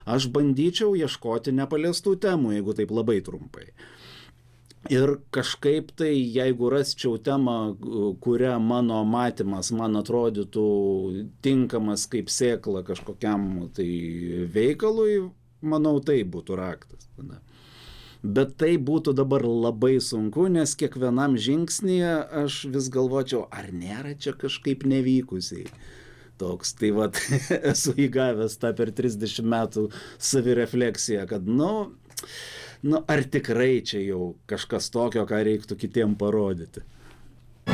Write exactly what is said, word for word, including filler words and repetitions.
aš bandyčiau ieškoti nepaliestų temų, jeigu taip labai trumpai. Ir kažkaip tai, jeigu rasčiau temą, kurią mano matymas man atrodytų tinkamas kaip sėkla kažkokiam tai veikalui, manau, tai būtų raktas. Bet tai būtų dabar labai sunku, nes kiekvienam žingsnyje aš vis galvočiau, ar nėra čia kažkaip nevykusiai. Toks, tai vat, esu įgavęs tą per trisdešimt metų savirefleksiją, kad, nu, nu, ar tikrai čia jau kažkas tokio, ką reiktų kitiem parodyti.